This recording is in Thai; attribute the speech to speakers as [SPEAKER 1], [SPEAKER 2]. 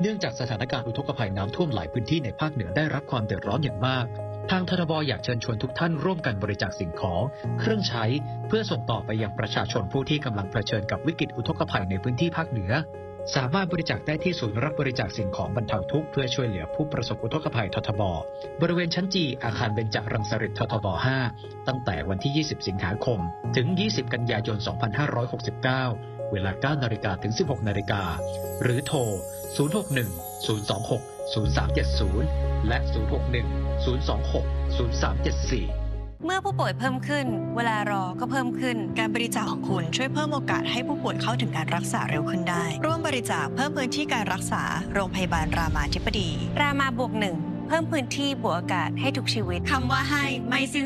[SPEAKER 1] เนื่องจากสถานการณ์อุทกภัยน้ำท่วมหลายพื้นที่ในภาคเหนือได้รับความเดือดร้อนอย่างมากทางททบอยากเชิญชวนทุกท่านร่วมกันบริจาคสิ่งของเครื่องใช้เพื่อส่งต่อไปยังประชาชนผู้ที่กำลังเผชิญกับวิกฤตอุทกภัยในพื้นที่ภาคเหนือสามารถบริจาคได้ที่ศูนย์รับบริจาคสิ่งของบรรเทาทุกข์เพื่อช่วยเหลือผู้ประสบอุทกภัยททบบริเวณชั้นจีอาคารเบญจรังสฤษฎ์ททบ 5 ตั้งแต่วันที่ 20 สิงหาคมถึง 20 กันยายน 2569 เวลา 9 นาฬิกาถึง 16 นาฬิกาหรือโทร 061 026 0370 และ 061 026 0374
[SPEAKER 2] เมื่อผู้ป่วยเพิ่มขึ้นเวลารอก็เพิ่มขึ้น
[SPEAKER 3] การบริจาคของคุณช่วยเพิ่มโอกาสให้ผู้ป่วยเข้าถึงการรักษาเร็วขึ้นได้ร่วมบริจาคเพิ่มพื้นที่การรักษาโรงพยาบาลรามาธิบดี
[SPEAKER 2] รามาบวก 1เพิ่มพื้นที่บวกอากาศให้ทุกชีวิต
[SPEAKER 3] คำว่าให้ไม่สิ้น